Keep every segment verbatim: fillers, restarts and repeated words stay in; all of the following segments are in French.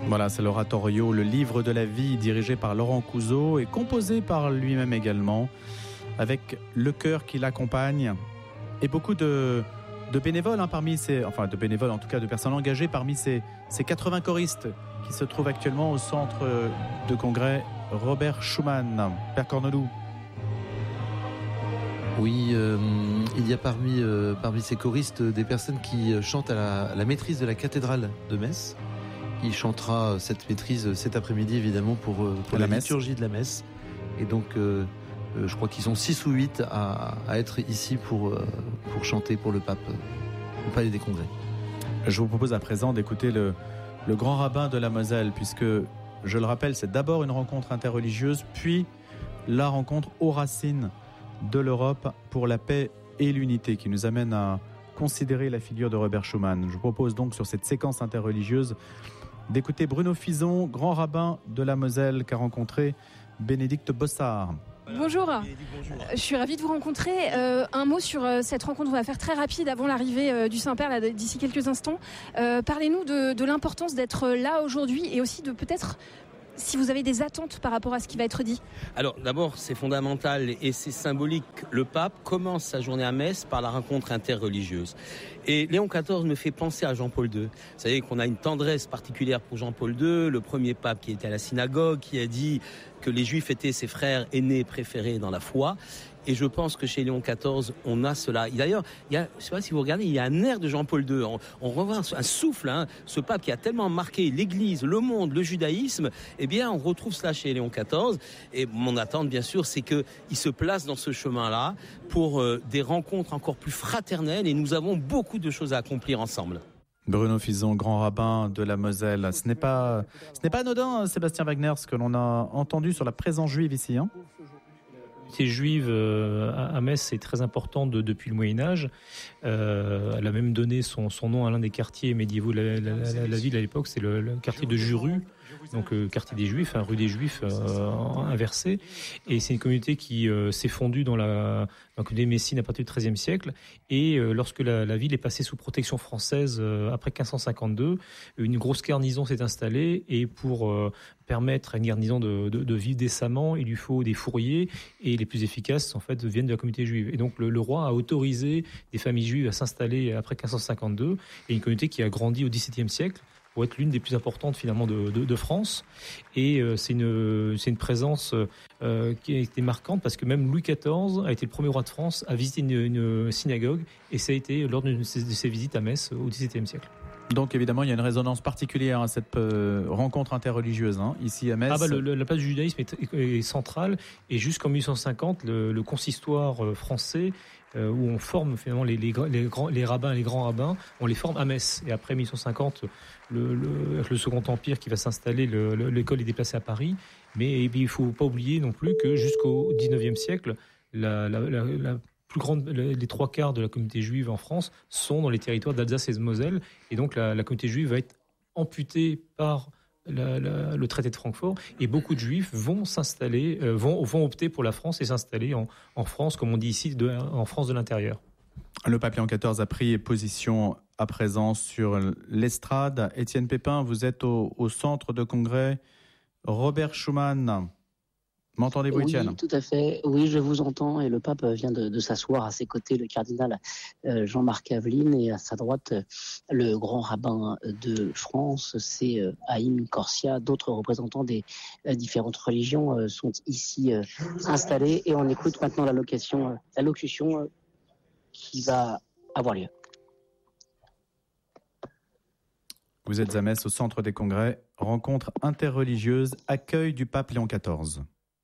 Voilà, c'est l'oratorio, le livre de la vie, dirigé par Laurent Couzeau et composé par lui-même également, avec le chœur qui l'accompagne et beaucoup de, de bénévoles, hein, parmi ces, enfin de bénévoles en tout cas, de personnes engagées parmi ces, ces quatre-vingts choristes qui se trouvent actuellement au centre de congrès Robert Schuman. Père Cornelou. Oui, euh, il y a parmi, euh, parmi ces choristes des personnes qui chantent à la, à la maîtrise de la cathédrale de Metz. Il chantera cette maîtrise cet après-midi, évidemment, pour, pour la, la liturgie de la messe. Et donc, euh, je crois qu'ils sont six ou huit à, à être ici pour, pour chanter pour le pape au Palais des Congrès. Je vous propose à présent d'écouter le, le grand rabbin de la Moselle, puisque, je le rappelle, c'est d'abord une rencontre interreligieuse, puis la rencontre aux racines de l'Europe pour la paix et l'unité, qui nous amène à considérer la figure de Robert Schuman. Je vous propose donc sur cette séquence interreligieuse d'écouter Bruno Fison, grand rabbin de la Moselle, qu'a rencontré Bénédicte Bossard. Bonjour, je suis ravie de vous rencontrer. Euh, un mot sur euh, cette rencontre, on va faire très rapide avant l'arrivée euh, du Saint-Père là, d'ici quelques instants. Euh, parlez-nous de, de l'importance d'être là aujourd'hui et aussi de peut-être si vous avez des attentes par rapport à ce qui va être dit. Alors d'abord, c'est fondamental et c'est symbolique. Le pape commence sa journée à Metz par la rencontre interreligieuse. Et Léon quatorze me fait penser à Jean-Paul deux. Vous savez qu'on a une tendresse particulière pour Jean-Paul deux, le premier pape qui était à la synagogue, qui a dit que les Juifs étaient ses frères aînés préférés dans la foi. Et je pense que chez Léon quatorze, on a cela. Et d'ailleurs, il y a, je sais pas si vous regardez, il y a un air de Jean-Paul deux. On, on revoit un, un souffle, hein, ce pape qui a tellement marqué l'Église, le monde, le judaïsme. Eh bien, on retrouve cela chez Léon quatorze. Et mon attente, bien sûr, c'est qu'il se place dans ce chemin-là pour euh, des rencontres encore plus fraternelles. Et nous avons beaucoup de choses à accomplir ensemble. Bruno Fison, grand rabbin de la Moselle. Ce n'est pas, ce n'est pas anodin, Sébastien Wagner, ce que l'on a entendu sur la présence juive ici, hein. La communauté juive à Metz est très importante de, depuis le Moyen-Âge. Euh, elle a même donné son, son nom à l'un des quartiers médiévaux de la, la, la, la ville à l'époque, c'est le, le quartier de Juru, donc euh, quartier des Juifs, hein, rue des Juifs euh, inversée. Et c'est une communauté qui euh, s'est fondue dans la, dans la communauté messine à partir du treizième siècle. Et euh, lorsque la, la ville est passée sous protection française euh, après quinze cent cinquante-deux, une grosse garnison s'est installée. Et pour euh, permettre à une garnison de, de, de vivre décemment, il lui faut des fourriers. Et les plus efficaces, en fait, viennent de la communauté juive. Et donc le, le roi a autorisé des familles juives à s'installer après quinze cent cinquante-deux. Et une communauté qui a grandi au dix-septième siècle, pour être l'une des plus importantes finalement de, de, de France. Et euh, c'est une c'est une présence euh, qui a été marquante parce que même Louis quatorze a été le premier roi de France à visiter une, une synagogue et ça a été lors de ses, de ses visites à Metz au dix-septième siècle. Donc évidemment, il y a une résonance particulière à cette euh, rencontre interreligieuse, hein, ici à Metz. Ah bah le, le, la place du judaïsme est, est, est centrale et jusqu'en mille huit cent cinquante, le, le consistoire français euh, où on forme finalement les, les, les, grands, les rabbins et les grands rabbins, on les forme à Metz. Et après mille huit cent cinquante, le, le, avec le Second Empire qui va s'installer, le, le, l'école est déplacée à Paris. Mais il ne faut pas oublier non plus que jusqu'au dix-neuvième siècle, la, la, la, la plus grande, les trois quarts de la communauté juive en France sont dans les territoires d'Alsace et de Moselle. Et donc la, la communauté juive va être amputée par la, la, le traité de Francfort. Et beaucoup de juifs vont s'installer, euh, vont, vont opter pour la France et s'installer en, en France, comme on dit ici, de, en France de l'intérieur. Le pape Léon quatorze a pris position à présent sur l'estrade. Étienne Pépin, vous êtes au, au centre de congrès Robert Schuman. M'entendez-vous, Étienne ? Oui, tout à fait. Oui, je vous entends. Et le pape vient de, de s'asseoir à ses côtés, le cardinal euh, Jean-Marc Aveline, et à sa droite, le grand rabbin de France, c'est euh, Haïm Corsia. D'autres représentants des euh, différentes religions euh, sont ici euh, installés. Et on écoute maintenant la locution, euh, la locution euh, qui va avoir lieu. Vous êtes à Metz, au centre des congrès. Rencontre interreligieuse, accueil du pape Léon quatorze.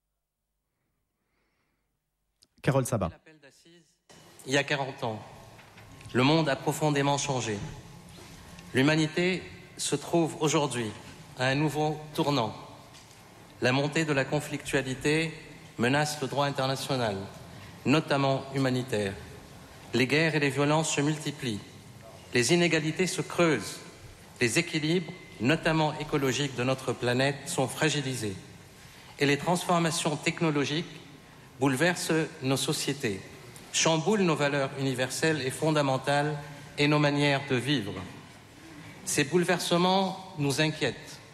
Carole Sabat. Il y a quarante ans, le monde a profondément changé. L'humanité se trouve aujourd'hui à un nouveau tournant. La montée de la conflictualité menace le droit international, notamment humanitaire. Les guerres et les violences se multiplient. Les inégalités se creusent. Les équilibres, notamment écologiques, de notre planète sont fragilisés. Et les transformations technologiques bouleverse nos sociétés, chamboule nos valeurs universelles et fondamentales et nos manières de vivre. Ces bouleversements nous inquiètent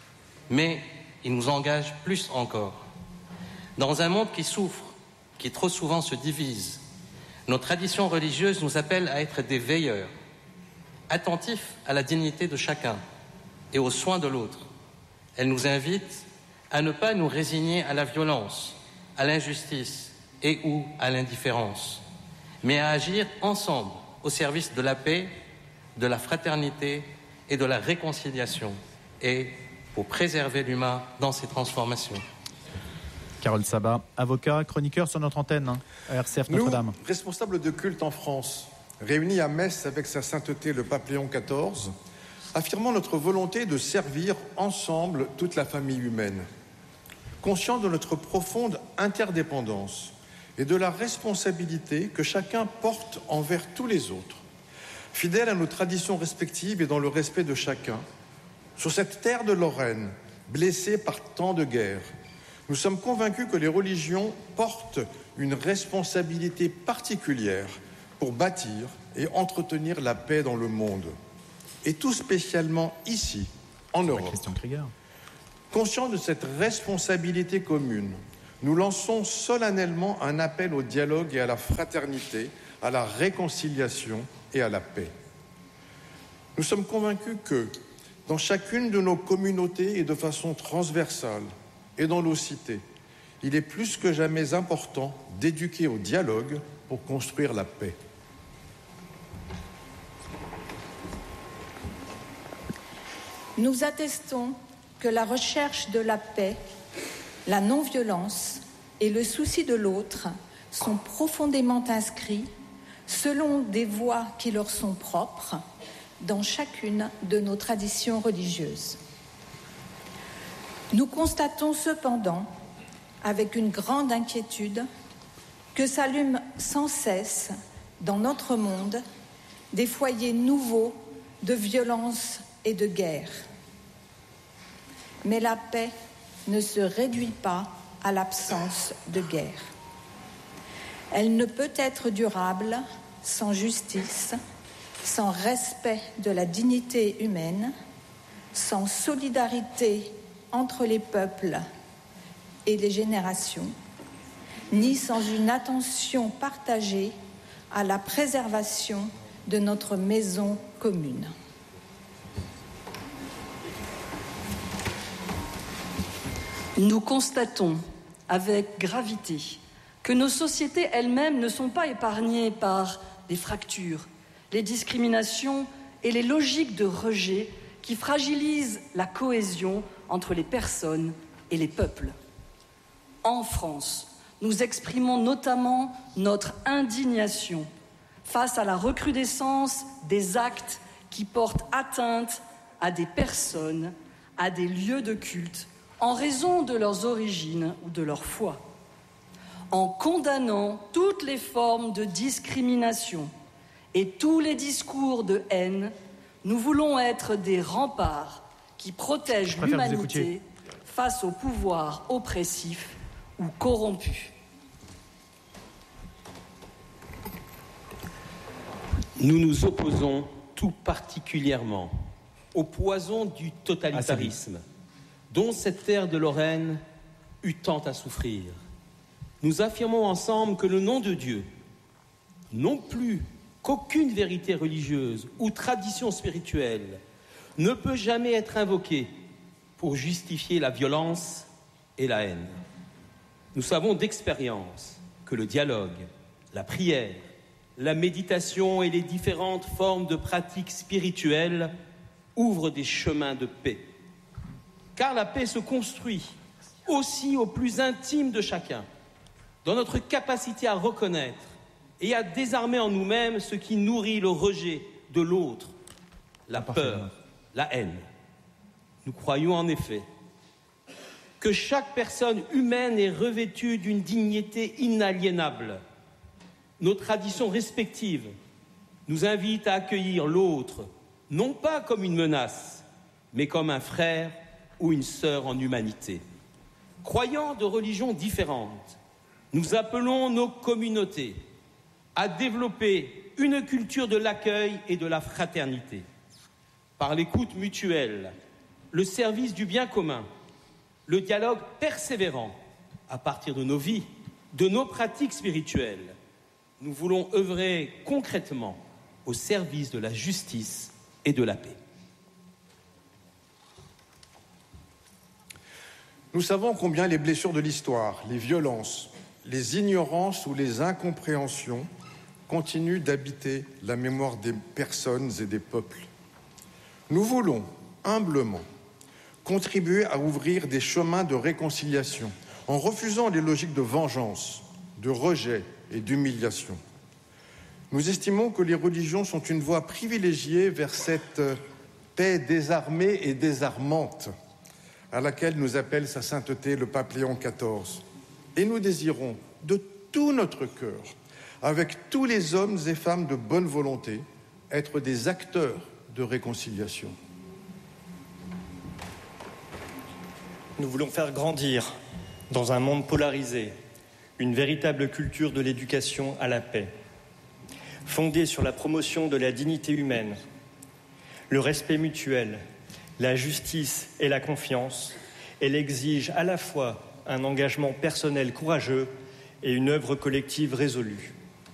mais il nous engage plus encore. Dans un monde qui souffre, qui trop souvent se divise, nos traditions religieuses nous appellent à être des veilleurs, attentifs à la dignité de chacun et aux soins de l'autre. Elles nous invitent à ne pas nous résigner à la violence, à l'injustice et ou à l'indifférence, mais à agir ensemble au service de la paix, de la fraternité et de la réconciliation, et pour préserver l'humain dans ses transformations. Carole Sabat, avocat, chroniqueur sur notre antenne, hein, à R C F Notre-Dame. Nous, responsables de culte en France, réunis à Metz avec sa sainteté le pape Léon quatorze, affirmons notre volonté de servir ensemble toute la famille humaine, conscients de notre profonde interdépendance et de la responsabilité que chacun porte envers tous les autres, fidèles à nos traditions respectives et dans le respect de chacun. Sur cette terre de Lorraine, blessée par tant de guerres, nous sommes convaincus que les religions portent une responsabilité particulière pour bâtir et entretenir la paix dans le monde. Et tout spécialement ici, en Europe. Christian Krieger. Conscients de cette responsabilité commune, nous lançons solennellement un appel au dialogue et à la fraternité, à la réconciliation et à la paix. Nous sommes convaincus que, dans chacune de nos communautés et de façon transversale, et dans nos cités, il est plus que jamais important d'éduquer au dialogue pour construire la paix. Nous attestons que la recherche de la paix, la non-violence et le souci de l'autre sont profondément inscrits, selon des voies qui leur sont propres, dans chacune de nos traditions religieuses. Nous constatons cependant, avec une grande inquiétude, que s'allument sans cesse, dans notre monde, des foyers nouveaux de violence et de guerre. Mais la paix ne se réduit pas à l'absence de guerre. Elle ne peut être durable sans justice, sans respect de la dignité humaine, sans solidarité entre les peuples et les générations, ni sans une attention partagée à la préservation de notre maison commune. Nous constatons avec gravité que nos sociétés elles-mêmes ne sont pas épargnées par les fractures, les discriminations et les logiques de rejet qui fragilisent la cohésion entre les personnes et les peuples. En France, nous exprimons notamment notre indignation face à la recrudescence des actes qui portent atteinte à des personnes, à des lieux de culte, en raison de leurs origines ou de leur foi, en condamnant toutes les formes de discrimination et tous les discours de haine. Nous voulons être des remparts qui protègent l'humanité face au pouvoir oppressif ou corrompu. Nous nous opposons tout particulièrement au poison du totalitarisme, dont cette terre de Lorraine eut tant à souffrir. Nous affirmons ensemble que le nom de Dieu, non plus qu'aucune vérité religieuse ou tradition spirituelle, ne peut jamais être invoqué pour justifier la violence et la haine. Nous savons d'expérience que le dialogue, la prière, la méditation et les différentes formes de pratiques spirituelles ouvrent des chemins de paix. Car la paix se construit aussi au plus intime de chacun, dans notre capacité à reconnaître et à désarmer en nous-mêmes ce qui nourrit le rejet de l'autre, la peur, la haine. Nous croyons en effet que chaque personne humaine est revêtue d'une dignité inaliénable. Nos traditions respectives nous invitent à accueillir l'autre, non pas comme une menace, mais comme un frère ou une sœur en humanité. Croyant de religions différentes, nous appelons nos communautés à développer une culture de l'accueil et de la fraternité. Par l'écoute mutuelle, le service du bien commun le dialogue persévérant à partir de nos vies, de nos pratiques spirituelles. Nous voulons œuvrer concrètement au service de la justice et de la paix. Nous savons combien les blessures de l'histoire, les violences, les ignorances ou les incompréhensions continuent d'habiter la mémoire des personnes et des peuples. Nous voulons humblement contribuer à ouvrir des chemins de réconciliation en refusant les logiques de vengeance, de rejet et d'humiliation. Nous estimons que les religions sont une voie privilégiée vers cette paix désarmée et désarmante à laquelle nous appelle sa sainteté le pape Léon quatorze. Et nous désirons de tout notre cœur, avec tous les hommes et femmes de bonne volonté, être des acteurs de réconciliation. Nous voulons faire grandir, dans un monde polarisé, une véritable culture de l'éducation à la paix, fondée sur la promotion de la dignité humaine, le respect mutuel, la justice et la confiance. Elle exige à la fois un engagement personnel courageux et une œuvre collective résolue.